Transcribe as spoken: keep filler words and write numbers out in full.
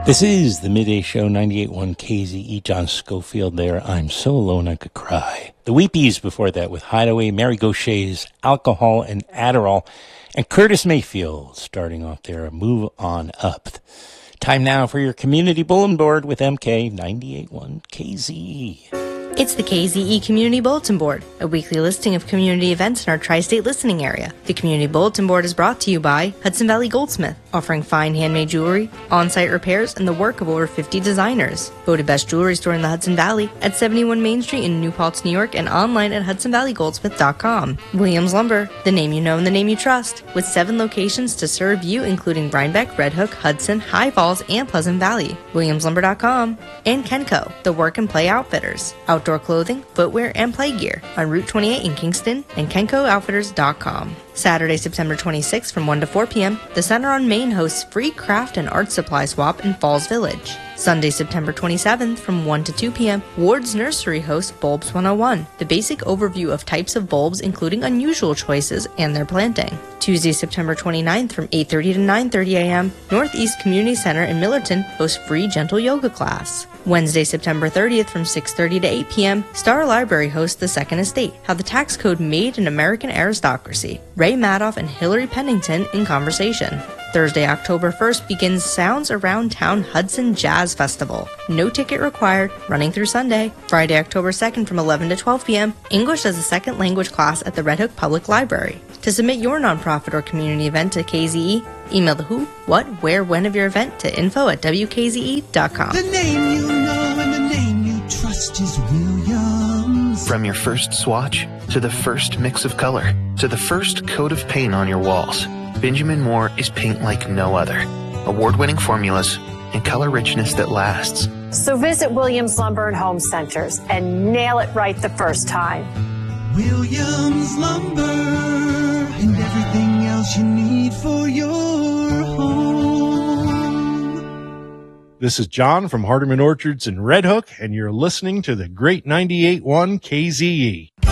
This is the Midday Show, ninety-eight point one K Z E. John Schofield there. I'm so alone I could cry. The Weepies before that with Hideaway, Mary Gaucher's Alcohol and Adderall, and Curtis Mayfield starting off there, Move On Up. Time now for your community bulletin board with M K ninety-eight point one K Z E. It's the K Z E Community Bulletin Board, a weekly listing of community events in our tri-state listening area. The Community Bulletin Board is brought to you by Hudson Valley Goldsmith, offering fine handmade jewelry, on-site repairs, and the work of over fifty designers. Voted best jewelry store in the Hudson Valley at seventy-one Main Street in New Paltz, New York, and online at hudson valley goldsmith dot com. Williams Lumber, the name you know and the name you trust, with seven locations to serve you, including Rhinebeck, Red Hook, Hudson, High Falls, and Pleasant Valley. williams lumber dot com. And Kenco, the work and play outfitters. Outdoor clothing, footwear, and play gear on Route twenty-eight in Kingston and kenco outfitters dot com. Saturday, September twenty-sixth from one to four p.m., the Center on Main hosts free craft and art supply swap in Falls Village. Sunday, September twenty-seventh from one to two p.m., Ward's Nursery hosts Bulbs one oh one, the basic overview of types of bulbs including unusual choices and their planting. Tuesday, September twenty-ninth from eight thirty to nine thirty a.m., Northeast Community Center in Millerton hosts free gentle yoga class. Wednesday, September thirtieth from six thirty to eight p.m., Star Library hosts The Second Estate, How the Tax Code Made an American Aristocracy. Ray Madoff and Hillary Pennington in conversation. Thursday, October first begins Sounds Around Town Hudson Jazz Festival. No ticket required, running through Sunday. Friday, October second from eleven to twelve p.m., English as a second language class at the Red Hook Public Library. To submit your nonprofit or community event to K Z E, email the who, what, where, when of your event to info at w k z e dot com. The name you know and the name you trust is Williams. From your first swatch, to the first mix of color, to the first coat of paint on your walls, Benjamin Moore is paint like no other. Award-winning formulas and color richness that lasts. So visit Williams Lumber and Home Centers and nail it right the first time. Williams Lumber and everything else you need for your home. This is John from Hardeman Orchards in Red Hook, and you're listening to the great ninety-eight point one K Z E.